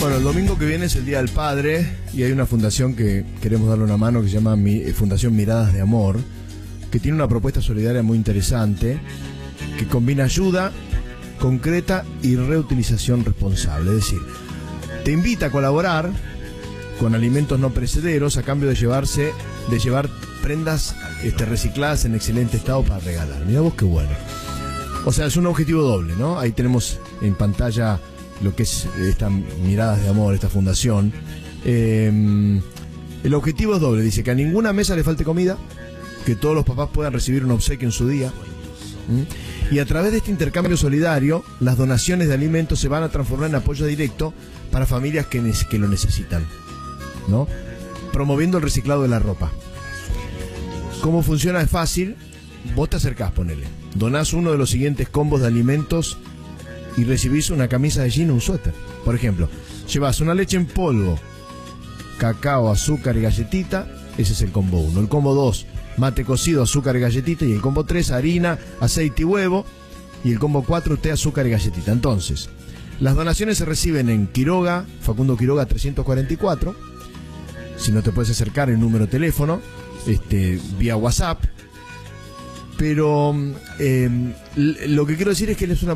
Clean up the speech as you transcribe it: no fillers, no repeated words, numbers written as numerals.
Bueno, el domingo que viene es el Día del Padre y hay una fundación que queremos darle una mano que se llama Fundación Miradas de Amor, que tiene una propuesta solidaria muy interesante que combina ayuda concreta y reutilización responsable. Es decir, te invita a colaborar con alimentos no perecederos a cambio de llevar prendas recicladas en excelente estado para regalar. Mirá vos qué bueno. O sea, es un objetivo doble, ¿no? Ahí tenemos en pantalla lo que es esta Miradas de Amor, esta fundación. El objetivo es doble. Dice que a ninguna mesa le falte comida, que todos los papás puedan recibir un obsequio en su día. Y a través de este intercambio solidario, las donaciones de alimentos se van a transformar en apoyo directo para familias que lo necesitan, ¿no? Promoviendo el reciclado de la ropa. ¿Cómo funciona? Es fácil. Vos te acercás, ponele. Donás uno de los siguientes combos de alimentos y recibís una camisa de jean o un suéter. Por ejemplo, llevas una leche en polvo, cacao, azúcar y galletita. Ese es el combo 1. El combo 2, mate cocido, azúcar y galletita. Y el combo 3, harina, aceite y huevo. Y el combo 4, té, azúcar y galletita. Entonces, las donaciones se reciben en Quiroga, Facundo Quiroga 344. Si no te puedes acercar, el número de teléfono, vía WhatsApp. Pero lo que quiero decir es que es una